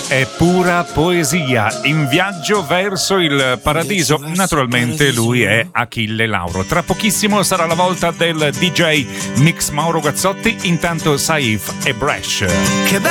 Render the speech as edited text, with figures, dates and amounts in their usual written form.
è pura poesia, in viaggio verso il paradiso. Naturalmente lui è Achille Lauro. Tra pochissimo sarà la volta del DJ Mix Mauro Gazzotti, intanto Saif e Bresh.